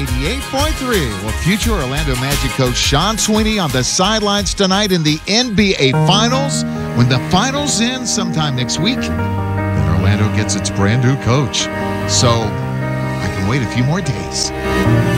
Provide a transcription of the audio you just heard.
88.3. Well, future Orlando Magic coach Sean Sweeney on the sidelines tonight in the NBA Finals. When the finals end sometime next week, then Orlando gets its brand new coach. So I can wait a few more days.